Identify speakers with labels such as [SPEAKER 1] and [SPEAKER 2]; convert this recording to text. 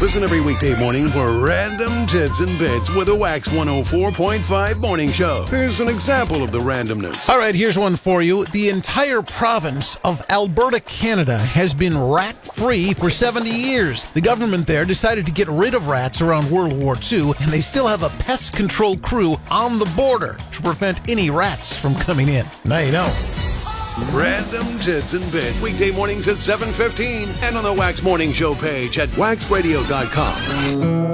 [SPEAKER 1] Listen every weekday morning for Random Tits and Bits with a Wax 104.5 morning show. Here's an example of the randomness.
[SPEAKER 2] All right, here's one for you. The entire province of Alberta, Canada has been rat-free for 70 years. The government there decided to get rid of rats around World War II, and they still have a pest control crew on the border to prevent any rats from coming in. Now you know.
[SPEAKER 1] Random Tits and Bits, weekday mornings at 7:15 and on the Wax Morning Show page at waxradio.com.